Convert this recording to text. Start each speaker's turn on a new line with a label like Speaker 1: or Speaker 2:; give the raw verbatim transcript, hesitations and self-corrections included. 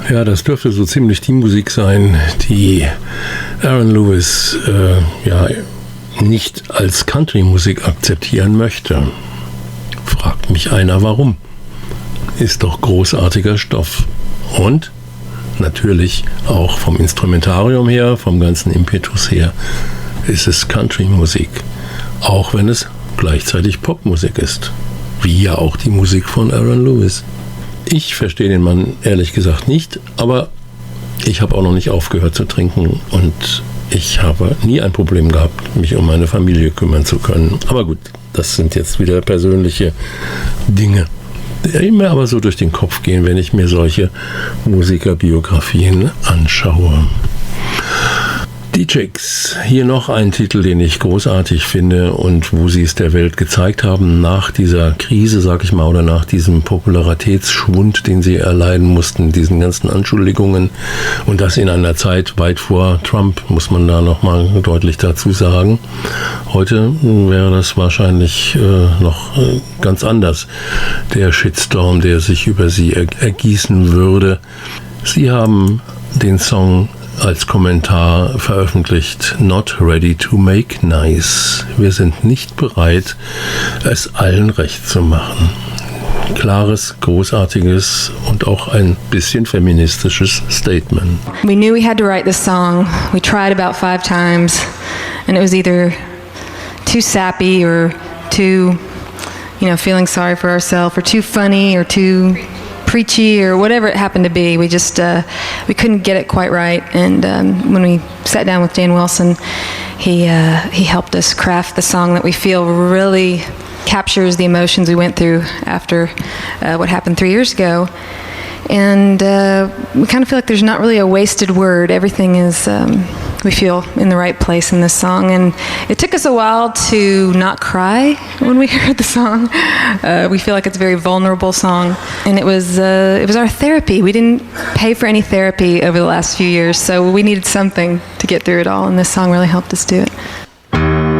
Speaker 1: Ja, das dürfte so ziemlich die Musik sein, die Aaron Lewis äh, ja nicht als Country-Musik akzeptieren möchte. Fragt mich einer, warum. Ist doch großartiger Stoff. Und natürlich auch vom Instrumentarium her, vom ganzen Impetus her, ist es Country-Musik. Auch wenn es gleichzeitig Popmusik ist. Wie ja auch die Musik von Aaron Lewis. Ich verstehe den Mann ehrlich gesagt nicht, aber ich habe auch noch nicht aufgehört zu trinken und ich habe nie ein Problem gehabt, mich um meine Familie kümmern zu können. Aber gut, das sind jetzt wieder persönliche Dinge, die mir aber so durch den Kopf gehen, wenn ich mir solche Musikerbiografien anschaue. Die Chicks, hier noch ein Titel, den ich großartig finde und wo sie es der Welt gezeigt haben, nach dieser Krise, sag ich mal, oder nach diesem Popularitätsschwund, den sie erleiden mussten, diesen ganzen Anschuldigungen und das in einer Zeit weit vor Trump, muss man da nochmal deutlich dazu sagen. Heute wäre das wahrscheinlich äh, noch äh, ganz anders, der Shitstorm, der sich über sie er- ergießen würde. Sie haben den Song als Kommentar veröffentlicht: Not ready to make nice. Wir sind nicht bereit, es allen recht zu machen. Klares, großartiges und auch ein bisschen feministisches Statement.
Speaker 2: We knew we had to write this song. We tried about five times and it was either too sappy or too, you know, feeling sorry for ourselves, or too funny or too preachy or whatever it happened to be. We just uh, we couldn't get it quite right, and um, when we sat down with Dan Wilson, he uh, he helped us craft the song that we feel really captures the emotions we went through after uh, what happened three years ago. And uh, we kind of feel like there's not really a wasted word. Everything is, um, we feel, in the right place in this song. And it took us a while to not cry when we heard the song. Uh, we feel like it's a very vulnerable song. And it was, uh, it was our therapy. We didn't pay for any therapy over the last few years, so we needed something to get through it all. And this song really helped us do it.